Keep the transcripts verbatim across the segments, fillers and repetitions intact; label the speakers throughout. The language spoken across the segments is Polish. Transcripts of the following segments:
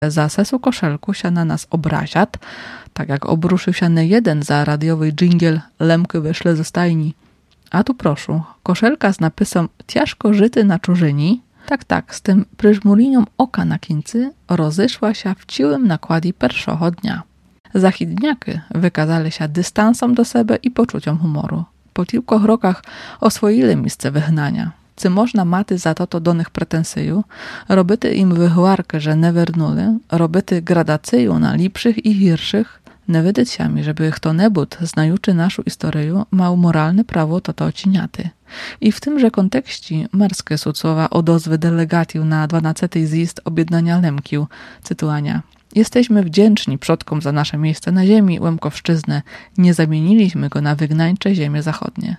Speaker 1: Za sesu koszelku się na nas obraziat, tak jak obruszył się nie jeden za radiowy dżingiel Lemky wyszle ze stajni. A tu proszę, koszelka z napisem ciężko żyty na czużyni, tak tak, z tym pryżmurinią oka na kincy rozeszła się w ciłym nakładi pierwszego dnia. Zachidniaky wykazali się dystansem do siebie i poczuciem humoru. Po kilku rokach oswoili miejsce wygnania. Czy można maty za to to do nich pretensyju, robyty im wychłarkę, że nie wernuli, robyty gradacyju na lepszych i hirszych, nie wydyć się mi, żeby kto nebud, znajuczy naszą historię, mał moralne prawo to to ociniaty. I w tymże kontekście merskie są słowa odozwy delegatiu na dwunasty zjazd objednania Lemkiu, cytuania. Jesteśmy wdzięczni przodkom za nasze miejsce na ziemi Łemkowszczyznę, nie zamieniliśmy go na wygnańcze ziemie zachodnie.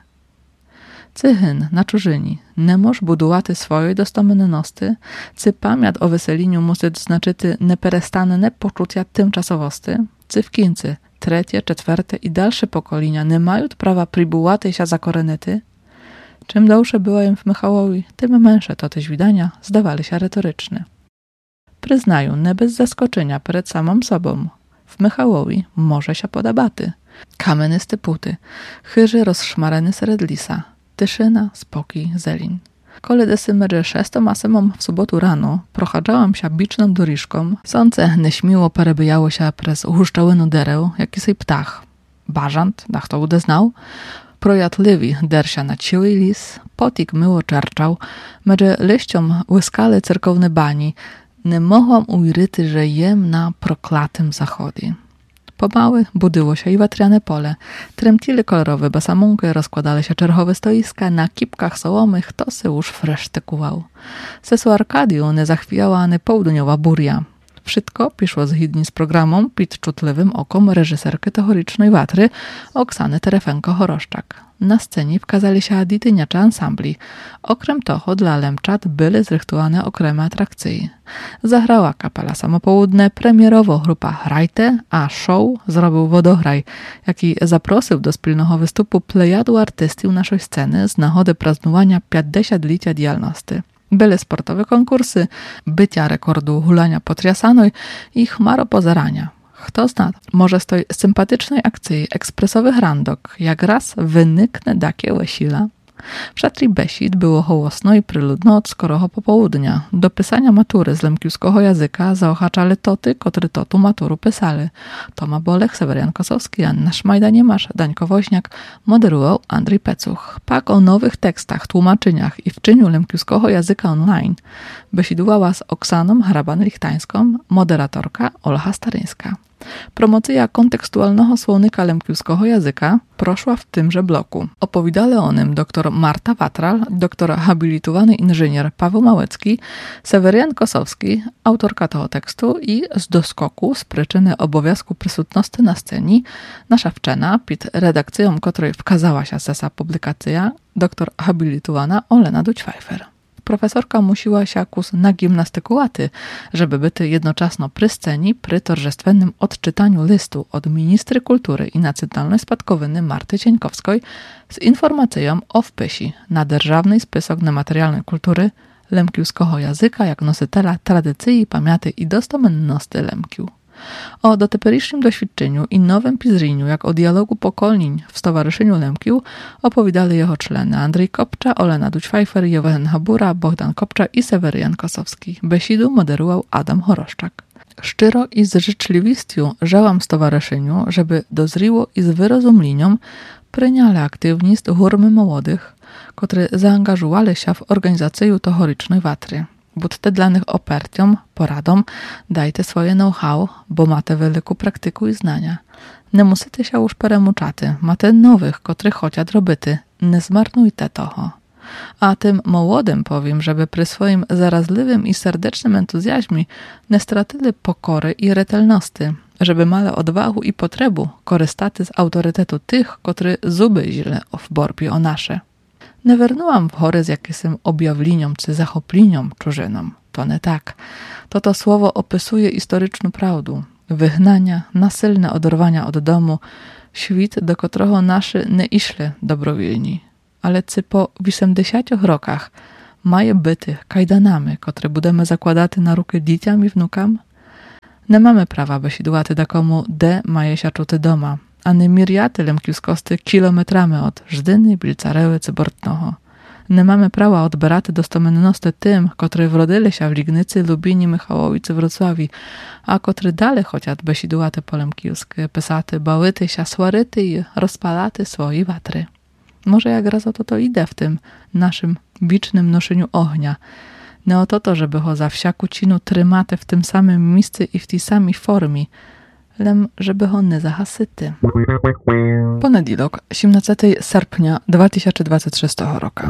Speaker 1: Cychyn na czużyni, nie moż budowaty swojej dostomenności, cy pamięt o weseliniu musi znaczyty neperestanne poczucia tymczasowosty, cy w kincy, trzecie, czwarte i dalsze pokolenia nie mają prawa pribułaty się za korenety. Czym dłuższe była im w Michałowi, tym męższe to też widania zdawali się retoryczne. Przyznają, nie bez zaskoczenia przed samą sobą. W Michałowi może się podobaty. Kamenysty puty, chyży rozszmareny sred lisa, tyszyna, spokój, zelin. Kole desymery szestom asymom w sobotu rano prochadzałam się biczną doriżką, sące neśmiło perebyjało się przez uhuszczałynu dereł, jaki sej ptach. Bażant, dach to udeznał, projatliwi dersia na ciły lis, potik myło czerczał, medże liściom łyskale cerkowne bani, nie mogłam ujryty, że jem na proklatym zachodzie. Pomały budyło się i watriane pole, tremtili kolorowe basamunky, rozkładali się czerwowe stoiska, na kipkach sołomych to se już fresztykuwał. Sesu Arkadiu nie zachwijała nie południowa buria. Wszystko piszło zgodnie z programą pід czutliwym okom reżyserki teorycznej watry Oksany Terefenko-Choroszczak. Na scenie wkazali się adytyniacze ansambli. Okrem toho dla Lemczat były zrychtowane okremy atrakcji. Zagrała kapela Samopołudne, premierowo grupa Hrajte, a show zrobił Wodograj, jaki zaprosił do spilnego występu plejadu artystów naszej sceny z nagody praznowania pięćdziesięciolecia działalności. Były sportowe konkursy, bycia rekordu hulania potriasanej i chmaro pozerania. Kto zna, może z tej sympatycznej akcji ekspresowych randok, jak raz wyniknę takie łesila. W szatri besid było hołosno i pryludno od skoroho popołudnia. Do pisania matury z lemkiuskiego języka zaochaczali toty, kotry totu maturu pisali. Toma Bolech, Sewerian Kosowski, Anna Szmajda-Niemasz, Dańko Woźniak, moderował Andrzej Pecuch. Pak o nowych tekstach, tłumaczeniach i wczyniu lemkiuskiego języka online besidowała z Oksaną Hraban-Lichtańską, moderatorka Olcha Staryńska. Promocja kontekstualnego słownika lemkiuskiego języka proszła w tymże bloku. Opowiadali o nim dr Marta Watral, doktor habilitowany inżynier Paweł Małecki, Sewerian Kosowski, autorka tego tekstu i z doskoku z przyczyny obowiązku przysutności na scenie nasza wczena, pod redakcją której wkazała się sesa publikacja, doktor habilitowana Olena Dućwajfer. Profesorka musiła się kus nagimnastykułaty, żeby byty jednoczasno przy scenie przy torzestwennym odczytaniu listu od ministry kultury i nacjonalnej spadkowiny Marty Cieńkowskiej z informacją o wpysi na державny spisok nematerialnej kultury lemkiuskiego języka jak nosytela tradycji, pamięty i dostomenności Lemkiu. O dotyperycznym doświadczeniu i nowym pizriniu, jak o dialogu pokoleń w Stowarzyszeniu Lemkiu, opowiadali jego człony Andrzej Kopcza, Olena Dućwajfer, Jowen Habura, Bogdan Kopcza i Sewerian Kosowski. Besidu moderował Adam Choroszczak. Szczero i z życzliwością żałam stowarzyszeniu, żeby dozriło i z wyrozumieniem pryniali aktywni z hurmy młodych, którzy zaangażowali się w organizację tohorycznej watry. Budźcie dla nich opertiom, poradom, dajcie swoje know-how, bo macie wielką praktyku i znania. Nie musicie się już peremuczaty, macie nowych, których chociaż robyty, nie zmarnujcie toho. A tym młodym powiem, żeby przy swoim zarazliwym i serdecznym entuzjazmie nie stratyli pokory i retelności, żeby male odwahu i potrebu korzystaty z autorytetu tych, którzy zuby źle w borbie o nasze. Nie wernułam w chory z jakimś objawliniom czy zachopliniom czużynom. To nie tak. To to słowo opisuje historyczną prawdę. Wygnania, nasylne odrwania od domu, świt, do którego naszy nie iszli dobrowilni. Ale cy po osiemdziesięciu rokach maje byty kajdanami, które budemy zakładaty na ruky dzieciom i wnukam? Ne mamy prawa, by sidłaty takomu de majesia czuty doma, a ne miriaty lemkiuskosty kilometrami od Żdyny, Bilcareły, Cybortnoho. Ne mamy prawa odberaty dostomennosty tym, kotry wrodyli się w Lignycy, Lubinie, Michałowicy, Wrocławi, a kotry dalej chociaż by sidłaty polemkiuskie, pysaty, bałyty, siasłaryty i rozpalaty swoi watry. Może jak raz o to to idę w tym naszym bicznym noszeniu ohnia. Ne o to to, żeby ho za wsiaku cinu trymatę w tym samym miejscu i w tej samej formie, lem żeby ho nie zahasyty. Ponedilok, siedemnastego sierpnia dwa tysiące dwudziestego szóstego roku.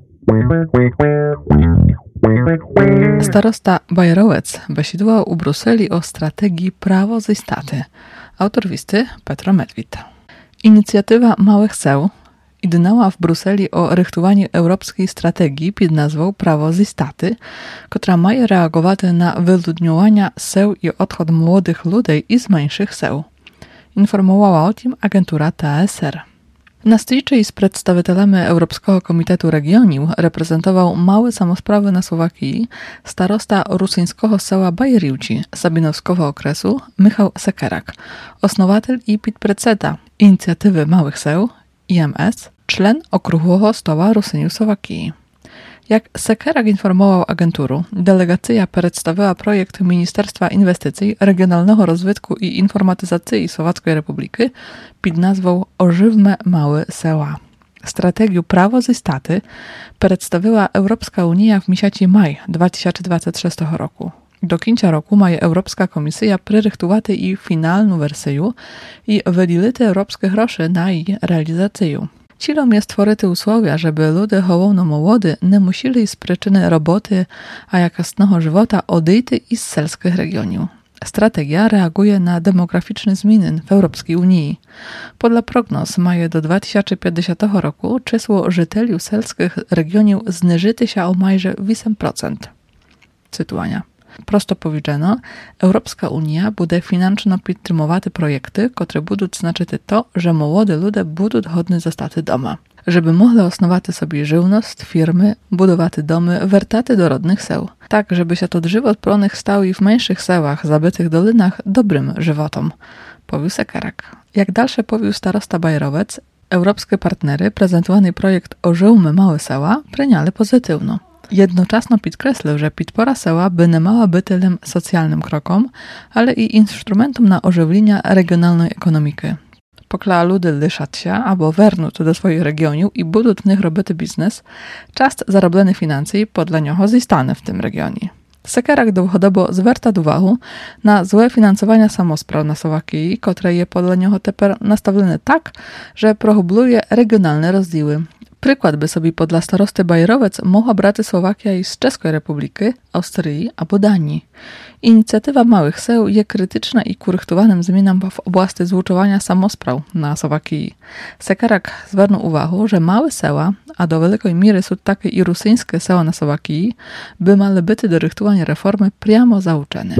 Speaker 1: Starosta Bajerowec besidła u Bruseli o strategii prawo ze staty. Autor listy Petro Medwid. Inicjatywa Małych Seł idnęła w Bruseli o rychtowaniu europejskiej strategii pod nazwą Prawo ze staty, która ma reagować na wyludniowanie seł i odchod młodych ludzi i z mniejszych seł. Informowała o tym agentura T A S R. Na stycznej z przedstawicielami Europejskiego Komitetu Regioniów reprezentował małe samosprawy na Słowakii starosta rusyńskiego seła Bajeriuci Sabinowskiego okresu Michał Sekerak, osnowatel i podpredsedniczący inicjatywy Małych Seł I M S, czlen Okruchowego Stoła Rusyniów Słowakii. Jak Sekerak informował agenturu, delegacja przedstawiła projekt Ministerstwa Inwestycji, Regionalnego Rozwitku i Informatyzacji Słowackiej Republiki pod nazwą Ożywmy Małe Seła. Strategię Prawo ze staty przedstawiła Europejska Unia w miesiącu maj dwa tysiące dwudziestego szóstego roku. Do końca roku ma Europejska Komisja przyrychtować i finalną wersję i wydzielić europejskie grosze na jej realizację. Celem jest stworzyć usłowia, żeby ludzie hołowno młody nie musieli z przyczyny roboty a jakostnego żywota odejść z selskich regionów. Strategia reaguje na demograficzne zmiany w Europejskiej Unii. Podle prognoz maje do dwa tysiące pięćdziesiątego roku czysło żyteli selskich regionów zniżyty się o majże osiem procent. Cytuwania. Prosto powiedziano, Europejska Unia bude finansowo podtrzymywać projekty, które będą znaczyć to, że młode ludzie będą godni zostać doma. Żeby mogli osnować sobie żywność, firmy, budować domy, wertaty do rodnych seł. Tak, żeby się to żywot pronych stał i w mniejszych sełach, zabytych dolinach, dobrym żywotom, powił Sekerak. Jak dalsze powił starosta Bajerowec, europejskie partnery prezentowany projekt Ożywmy Małe Seła przyjęli pozytywno. Jednocześnie podkreślił, że podpora seła by nie mała być tylem socjalnym krokom, ale i instrumentom na ożywienie regionalnej ekonomiki. Pokla ludy lyszać się, albo wernąć do swoich regionów i budą w nich robić biznes, czas zarobione finanse podle niego zostaną w tym regionie. Sekerak długodobo zwraca uwagę na złe finansowanie samospraw na Słowakii, które je podle niego teraz nastawione tak, że prohubluje regionalne rozdziały. Przykład by sobie podle starosty Bajerowec mogła brać Słowakia i z Czeskiej Republiki, Austrii albo Danii. Inicjatywa Małych Seł jest krytyczna i ku rychtowanym zmianom w oblasti zluczowania samospraw na Słowakii. Sekerak zwrócił uwagę, że małe seła, a do wielkiej miery są takie i rusyńskie seła na Słowakii, by miały być do rychtowania reformy priamo zauczone.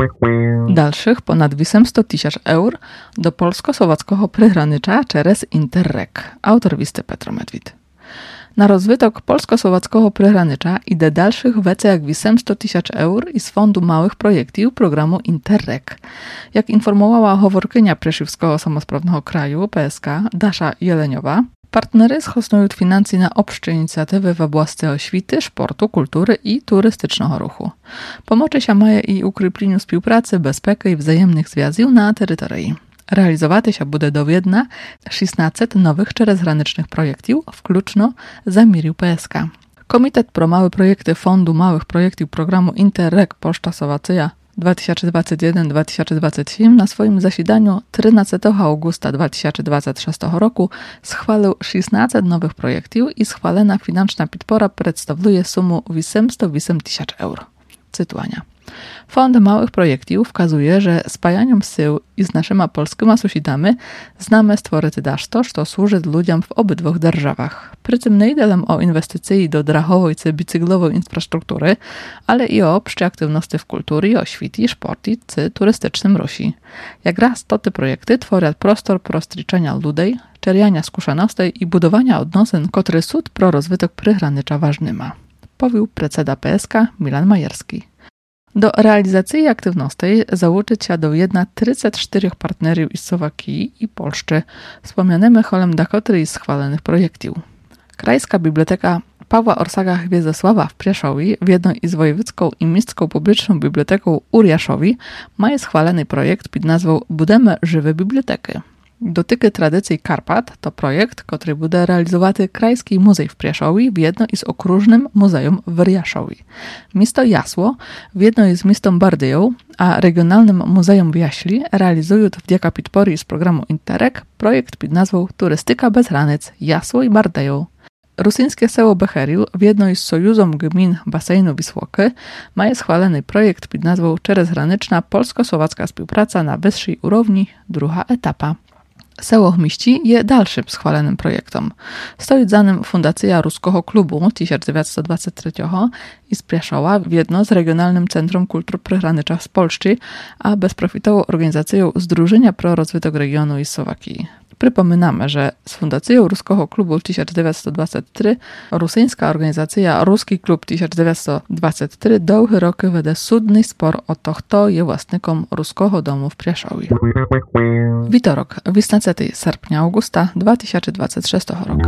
Speaker 1: Dalszych ponad osiemset tysięcy eur do polsko-słowackiego przygranicza przez Interreg. Autor listy Petro Medwid. Na rozwytok polsko-słowackiego przygranicza idzie dalszych więcej jak osiemset tysięcy eur i z Fondu Małych Projektów programu Interreg. Jak informowała howorkynia Preszywskiego Samosprawnego Kraju, P S K, Dasza Jeleniowa, partnery schosnują finanse na obszcze inicjatywy w oblasti oświty, sportu, kultury i turystycznego ruchu. Pomoże się maje i ukrypleniu współpracy, bezpieki i wzajemnych związków na terytorii. Realizować się bude do Wiedna szesnaście nowych czterezgranicznych projektów, wkluczno zamirił P S K. Komitet pro małe projekty Fondu Małych Projektów programu Interreg Poczta Słowacja dwa tysiące dwudziesty pierwszy do dwa tysiące dwudziestego trzeciego na swoim zasiedaniu trzynastego augusta dwa tysiące dwudziestego szóstego roku schwalił szesnaście nowych projektów i schwalona finansowa podpora przedstawia sumę osiemset osiem tysięcy euro. Cytuwania. Fond Małych Projektów wskazuje, że spajaniem sił i z naszymi polskimi sąsiadami znamy stworzyć to, co służy ludziom w obydwu державach. Przy tym nie idzie o inwestycje do drachowej czy bicyklowej infrastruktury, ale i o obszcze aktywności w kulturze, oświecie, sporcie czy turystycznym ruchu. Jak raz to te projekty tworzą prostor pro styczenia ludzi, czerpiania skuszaności i budowania odnosyn, które są pro rozwytok przygranicza ważnymi. Powił predseda P S K Milan Majerski. Do realizacji aktywności załączyć się do jedna trzydzieści cztery partnerów z Słowakii i Polszczy, wspomnianymi holem Dakotry i schwalonych projektów. Krajska Biblioteka Pawła Orsaga Hviezdosława w Prieszowi w jednej z wojewódzką i miejską publiczną biblioteką u Riaszowi ma schwalony projekt pod nazwą Budemy żywe biblioteki. Dotyky tradycji Karpat to projekt, który będzie realizowany Krajski Muzej w Prieszowi w jednej z okrużnym muzeum w Riaszowi. Miasto Jasło w jednej z miastem Bardyją, a Regionalnym Muzeum w Jaśli realizują wdzięka podpory z programu Interreg projekt pod nazwą Turystyka bez granic Jasło i Bardyją. Rusyńskie Seło Becheriu w jednej z Sojuzom Gmin Basenu Wisłoki ma schwalony projekt pod nazwą Czerezgraniczna polsko-słowacka współpraca na wyższej urowni, druga etapa. Seło Chmiści je dalszym schwalonym projektom. Stoi za nim Fundacja Ruskiego Klubu tysiąc dziewięćset dwadzieścia trzy i z Prieszowa w jedno z Regionalnym Centrum Kultur Przygranicznych z Polski, a bezprofitową organizacją Zdrużenia pro rozwój regionu i Słowakii. Przypominamy, że z Fundacją Ruskiego Klubu tysiąc dziewięćset dwadzieścia trzy rosyjska organizacja Ruski Klub tysiąc dziewięćset dwadzieścia trzy długie roki wede sudny spor o to, kto je własnikom Ruskiego Domu w Prieszowie. Witorok, osiemnastego sierpnia Augusta dwa tysiące dwudziestego szóstego roku.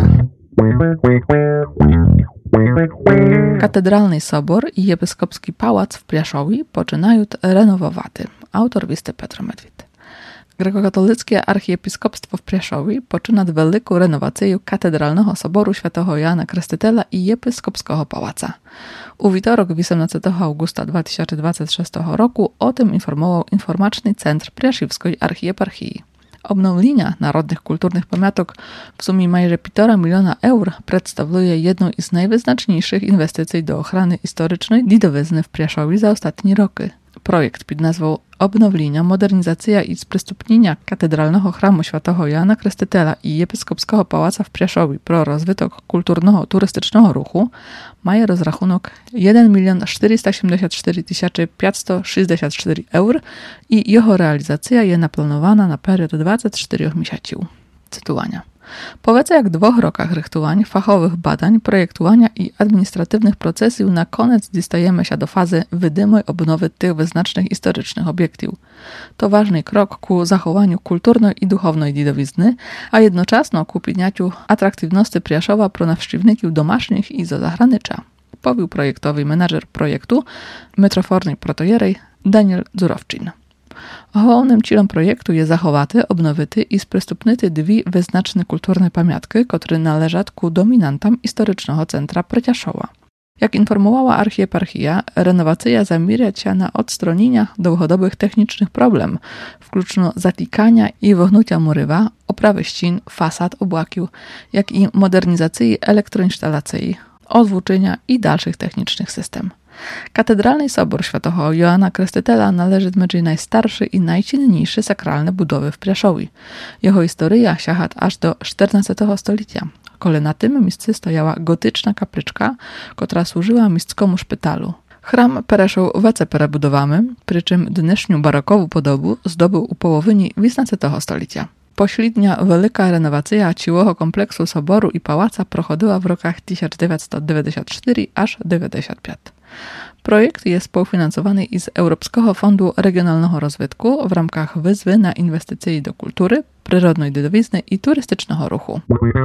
Speaker 1: Katedralny Sobor i Episkopski Pałac w Prieszowie poczynają renowowaty. Autor listy Petro Medwid. Grekokatolickie archiepiskopstwo w Prieszowie poczyna wielką renowację Katedralnego Soboru Świętego Jana Chrzciciela i Episkopskiego Pałaca. U witorok osiemnastego Augusta dwa tysiące dwudziestego szóstego roku o tym informował Informaczny Centr Prieszewskiej Archieparchii. Obnowienia narodnych kulturnych pamiątek w sumie majże półtora miliona eur przedstawuje jedną z najwyznaczniejszych inwestycji do ochrony historycznej Didowizny w Prieszowie za ostatnie roky. Projekt pod nazwą Obnowienia, modernizacja i sprzystupnienia Katedralnego Chramu Świętego Jana Chrzciciela i Episkopskiego Pałaca w Prieszowie pro rozwytok kulturnego turystycznego ruchu ma rozrachunek jeden milion czterysta siedemdziesiąt cztery tysiące pięćset sześćdziesiąt cztery eur i jego realizacja jest naplanowana na period dwadzieścia cztery miesięcy. Cytowania. Po więcej jak dwóch rokach rychtowań, fachowych badań, projektowania i administratywnych procesów na koniec dostajemy się do fazy wydymej odnowy tych wyznacznych historycznych obiektów. To ważny krok ku zachowaniu kulturnej i duchownej Didowizny, a jednocześnie ku podnieciu atraktywności Prieszowa pro nawszczywników domasznych i zo zagranicza. Powił projektowy menadżer projektu, metrofornej protojerej Daniel Dzurowczyn. Głównym celem projektu jest zachowaty, obnowyty i sprzystupnyty dwie wyznaczne kulturne pamiątki, które należą ku dominantom historycznego centra Prieszowa. Jak informowała archieparchia, renowacja zamierza się na odstronienia długodobych technicznych problem, wkluczno zatykania i wognucia murywa, oprawy ścian, fasad, obłakił, jak i modernizacji elektroinstalacji, odwłóczenia i dalszych technicznych systemów. Katedralny Sobor Świętego Jana Chrzciciela należy do najstarszy i najcenniejszy sakralne budowy w Prieszowie. Jego historia sięga aż do czternastego stulecia, kiedy na tym miejscu stojała gotyczna kapliczka, która służyła miejsckomu szpitalu. Chram pereszł wece perebudowany, przy czym dnesznią barokową podobu zdobył u połowy osiemnastego stulecia. Pośrednia wielka renowacja całego kompleksu soboru i pałaca prochodziła w rokach tysiąc dziewięćset dziewięćdziesiąt cztery aż dziewięćdziesiąt pięć. Projekt jest współfinansowany z Europejskiego Fondu Regionalnego Rozwoju w ramach wyzwy na inwestycje do kultury, przyrodnej Didowizny i turystycznego ruchu.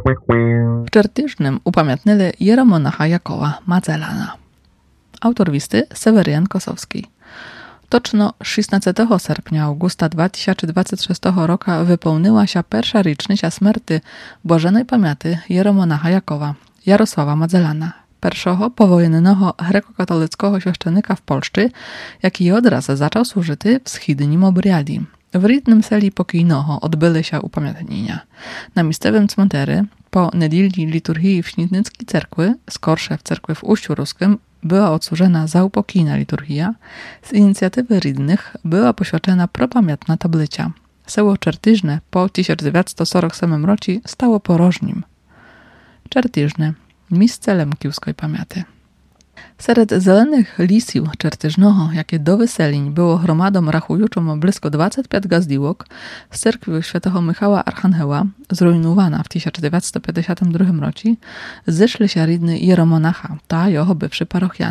Speaker 1: W Czertyżnym upamiętnili jeromonacha Jakowa Madzellana. Autor listy Seweryjan Kosowski. Toczno szesnastego sierpnia Augusta dwa tysiące dwudziestego szóstego roku wypełniła się pierwsza rocznica śmierci błażenej pamięci jeromonacha Jakowa, Jarosława Madzellana, pierwszego powojennego grekokatolickiego świeszczenika w Polsce, jaki od razu zaczął służyć w schidnim obriadi. W rytnym seli pokojnego odbyły się upamiętnienia. Na miejscowym cmentery po niedzielnej liturgii w Śniednickiej cerkwi, skorsze w cerkwi w Uściu Ruskim, była odsłużena zaupokojna liturgia, z inicjatywy rydnych była poświęcona propamiętna tablica. Seło Czertyżne po tysiąc dziewięćset czterdziestym ósmym roku stało porożnim. Czertyżne, miejsce lemkiewskiej pamięci. Wśród zelenych lisiów Czertyżnego, jakie do wyseliń było gromadą rachującą blisko dwadzieścia pięć gazdiłok, z cerkwi świętego Michała Archangeła, zrujnowana w tysiąc dziewięćset pięćdziesiątym drugim roku, zeszli się rydny jeromonacha, ta jego bywszy parochiany.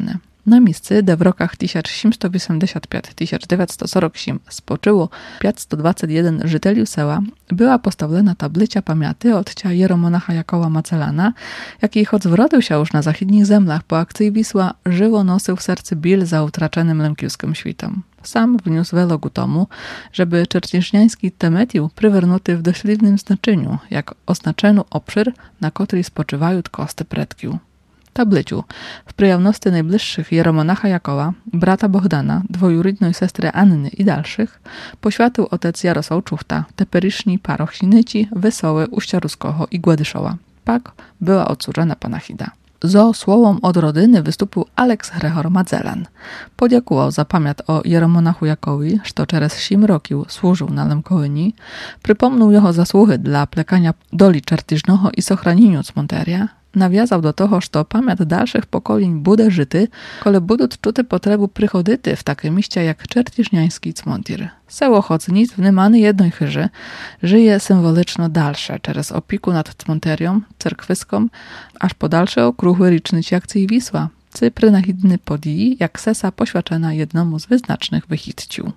Speaker 1: Na místě, kde v rokach tysiąc siedemset osiemdziesiąt pięć do tysiąc dziewięćset czterdzieści osiem spoczyło pięćset dwadzieścia jeden żyteli sela, była postawiona tablica pamiąty od cia jeromonacha Jakoła Macelana, jaki choć wrodził się już na zachodnich zemlach po akcji Wisła, żywo nosił w sercu bil za utraczonym lemkiewskim świtem. Sam wniósł wiele ku tomu, żeby czerciszniański temetił przywernuty w dośliwnym znaczeniu, jak oznaczeniu obszar, na której spoczywają kosty predkiów. Tabliciu, w przyjemności najbliższych jeromonacha Jakoła, brata Bohdana, dwojuridnej sestry Anny i dalszych, poświęcił otec Jarosław Czuchta, teperiszni paroch Sinyci, Wesoły, Uścia Ruskoho i Gładyszowa. Pak była odsłużona panachida. Zo słowom od rodyny wystąpił Aleks Hrechor Madzelan. Podziękował za pamiąt o jeromonachu Jakowi, że przez siedem rokił służył na Lemkołyni, przypomniał jego zasługi dla plekania doli czertyżnego i sochranieniu cmonteria, nawiązał do toho, że pamięt dalszych pokoleń bude żyty, kole budut czuty potrebu przychodyty w takie mieście jak czertiżniański cmontir. Seło choć nic wnymany jednej chyży, żyje symboliczno dalsze, przez opiku nad cmonterią, cerkwyską, aż po dalsze okruchy licznici akcji Wisła, cy prynachidny podii, jak sesa poświadczena jednomu z wyznacznych wychitciu.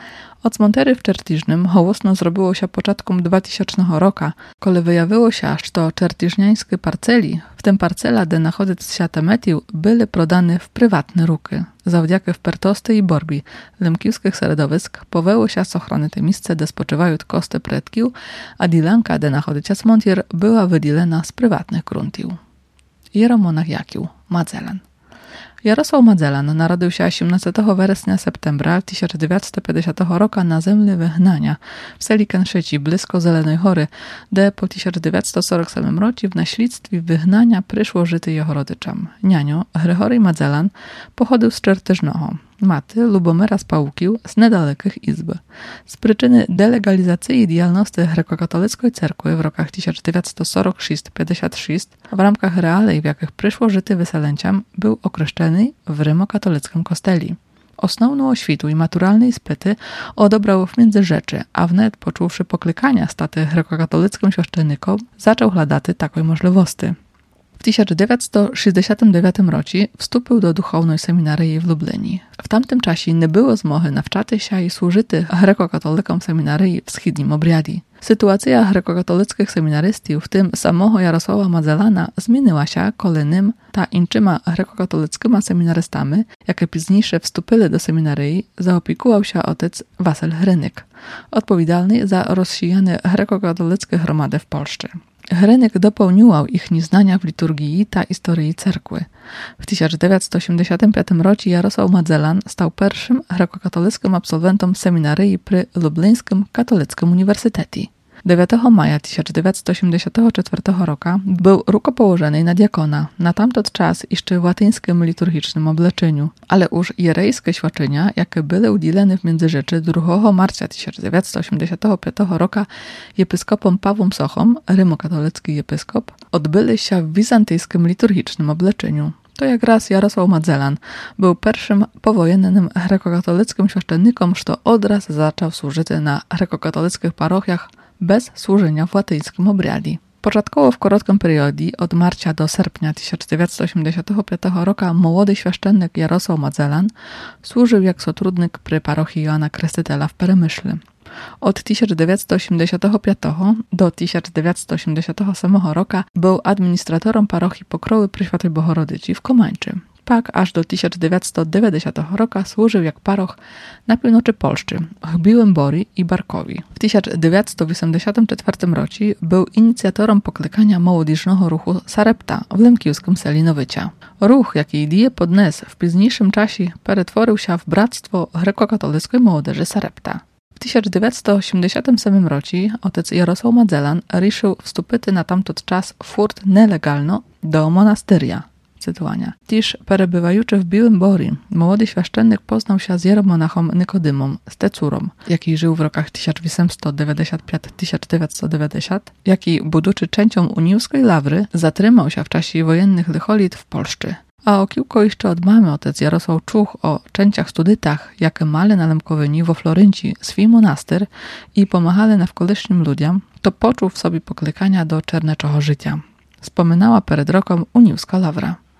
Speaker 1: Od cmontery w Czertiżnym hołosno zrobiło się początkom dwutysięcznego roku, kole wyjawiło się, że to czertiżniańskie parceli, w tym parcela, gdzie nachodzić się temetił, były prodane w prywatne ruky. Zawdzięki wpertosty i borbi lemkiwskich środowisk poweło się z ochrony te miejsce, gdzie spoczywają kosty predkiów, a dilanka, gdzie nachodzić się cmontier, była wydilena z prywatnych gruntiów. Jeromonach Jakił, Madzelan. Jarosław Madzelan narodził się osiemnastego września septembra tysiąc dziewięćset pięćdziesiątego roku na zemli Wyhnania w seli Kęszyci, blisko Zelenej Hory, gdzie po tysiąc dziewięćset czterdziestym ósmym roku w naśledztwie Wyhnania przyszło żyty jego rodyczom. Nianio, Hrychory Madzelan, pochodził z Czertyżnego. Maty Lubomyra z Pałukił z niedalekich izb. Z przyczyny delegalizacji działalności grekokatolickiej cerkwy w rokach tysiąc dziewięćset czterdzieści sześć do pięćdziesiątego szóstego w ramkach realej, w jakich przyszło żyty wyselęciam, był określony w rymokatolickim kosteli. Osnovną oświtu i maturalne ispyty odebrał w Międzyrzeczy, a wnet poczuwszy poklikania staty grekokatolickim świeszczennikom, zaczął hľadaty takiej możliwości. W tysiąc dziewięćset sześćdziesiątym dziewiątym roku wstąpił do duchownej seminarii w Lublinie. W tamtym czasie nie było zmochy nawczaty się i służyty grekokatolikom seminarii w wschodnim obriadzie. Sytuacja grekokatolickich seminarystów, w tym samego Jarosława Madzelana, zmieniła się, kolejnym ta inczyma grekokatolickimi seminarystami, jakie późniejsze wstąpili do seminarii, zaopiekuwał się otec Wasyl Hrynyk, odpowiedzialny za rozsijane grekokatolickie gromady w Polsce. Hrynyk dopełnił ich nieznania w liturgii ta historii cerkwy. W tysiąc dziewięćset osiemdziesiątym piątym roku Jarosław Madzelan stał pierwszym grekokatolickim absolwentem seminarii przy Lublińskim Katolickim Uniwersytecie. dziewiątego maja tysiąc dziewięćset osiemdziesiątego czwartego roku był rukopołożony na diakona, na tamten czas jeszcze w łatyńskim liturgicznym obleczeniu, ale już jerejskie świadczenia, jakie były udzielone w Międzyrzeczy drugiego marca tysiąc dziewięćset osiemdziesiątego piątego roku episkopom Pawłem Sochom, rymokatolicki episkop, odbyły się w wizantyjskim liturgicznym obleczeniu. To jak raz Jarosław Madzelan był pierwszym powojennym grekokatolickim świadczennikiem, który od razu zaczął służyć na grekokatolickich parochiach bez służenia w łatyńskim obriadzie. Początkowo w krótkim periodzie, od marca do sierpnia tysiąc dziewięćset osiemdziesiątego piątego roku, młody świadczennik Jarosław Madzelan służył jak sotrudnik przy parochii Joana Krestytela w Peremyślu. Od tysiąc dziewięćset osiemdziesiątego piątego do tysiąc dziewięćset osiemdziesiątego ósmego roku był administratorem parochii Pokrowy Preszwiętej Bohorodycy w Komańczy. Pak aż do tysiąc dziewięćset dziewięćdziesiątego roku służył jak paroch na północy Polszczy, w Biłym Bori i Barkowi. W tysiąc dziewięćset osiemdziesiątym czwartym roku był inicjatorem poklikania młodzieżnego ruchu Sarepta w lemkiwskim Selinowycia. Ruch, jaki idee podniósł w późniejszym czasie, przetworzył się w Bractwo Grekokatolickiej Młodzieży Sarepta. W tysiąc dziewięćset osiemdziesiątym ósmym roku otec Jarosław Madzelan ruszył wstąpić na tamten czas furt nielegalno do monastyria. Cytowania. Tiż perebywajuczy w Biłym Bori, młody świadczennik poznał się z jeromonachom Nikodymom, z Tecurą, jaki żył w rokach tysiąc osiemset dziewięćdziesiątym piątym do tysiąc dziewięćset dziewięćdziesiątego, jaki, budучи częścią uniowskiej lawry, zatrzymał się w czasie wojennych licholit w Polsce. A o kilku jeszcze od mamy otec Jarosław Czuch o częściach studytach, jakie mali na Lemkowyni wo Florynci swój monastyr i pomagali nawkoleśnym ludziom, to poczuł w sobie poklikania do czerneczego życia. Wspominała przed rokiem uniowska lawra.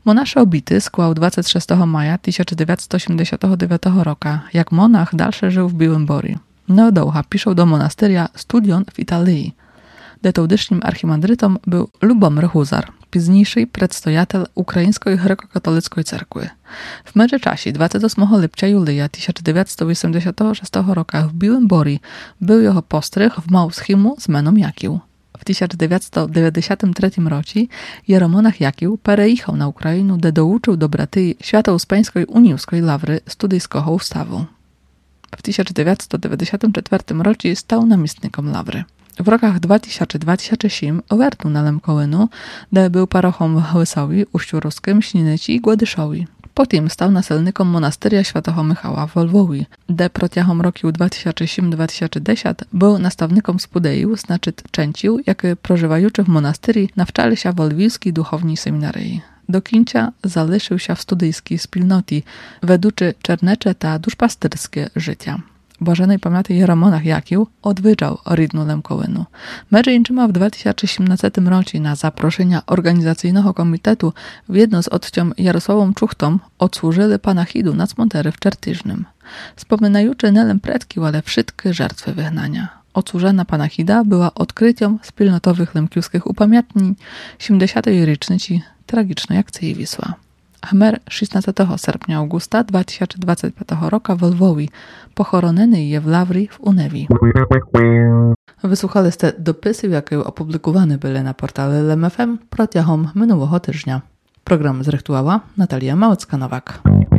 Speaker 1: Monaszy obity skłał dwadzieścia szóstego maja tysiąc dziewięćset osiemdziesiątego dziewiątego roku. Jak monach dalsze żył w Biłym Bori. Neodołcha piszą do monasteria Studion w Italii. Detoudysznym archimandrytom był Lubomir Huzar, późniejszy predstojatel ukraińskiej grekokatolickiej cerkwy. W międzyczasie dwudziestego ósmego lipca Julia tysiąc dziewięćset osiemdziesiątego szóstego roku w Biłym Bori był jego postrych w Małschimu z meną Jakił. W tysiąc dziewięćset dziewięćdziesiątym trzecim roku jeromonach Jakił perejechał na Ukrainę, gdzie douczył do bratyi Świętouspańskiej Uniewskiej Lawry studyjskiego ustawu. W tysiąc dziewięćset dziewięćdziesiątym czwartym roku stał namiestnikiem Lawry. W rokach dwa tysiące dwa tysiące ósmym uwertuł na Lemkołynu, gdzie był parochą w Łysowi, Uściu Ruskim, Śninyci i Gładyszowi. Potem stał naselnikom monasteria Świętego Michała w Lwowie, gdzie protiahom rokił dwa tysiące siódmy do dwa tysiące dziesiątego był nastawnikom Spudejów, znaczy Częcił, jak przeżywajuczy w monasterii nawczali się w Lwiwskiej duchownej seminarii. Do kińca zaliczył się w studyjskiej wspólnoty, weduczy czernecze ta duszpasterskie życia. Błażenej pamięci jeromonach Jakił odwiedził rydnu Lemkołynu. Między innymi w dwa tysiące siedemnastym roku na zaproszenia organizacyjnego komitetu w jedno z odciom Jarosławą Czuchtą odsłużyli panachidu na cmentarzu w Czertyżnym. Wspominajuczy Nelem predkił, ale wszystkie żertwy wygnania. Odsłużona panachida była odkryciem wspólnotowych lemkiewskich upamiętnień siedemdziesiątej rocznicy tragicznej akcji Wisła. Chmer szesnastego sierpnia Augusta dwa tysiące dwudziestego piątego roku w Lwowie, pochoronony je w Lawrii w Unewi. Wysłuchaliście dopisy, jakie opublikowane były na portalu L M F M protiahom minionego tygodnia. Program zrechtowała Natalia Małecka-Nowak.